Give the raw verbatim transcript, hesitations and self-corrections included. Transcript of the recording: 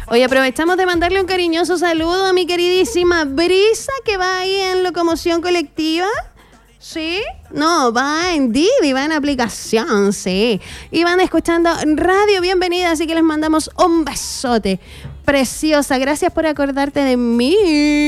Oye, aprovechamos de mandarle un cariñoso saludo a mi queridísima Brisa, que va ahí en locomoción colectiva. ¿Sí? No, va en Didi, va en aplicación, sí. Y van escuchando Radio Bienvenida, así que les mandamos un besote. Preciosa, gracias por acordarte de mí.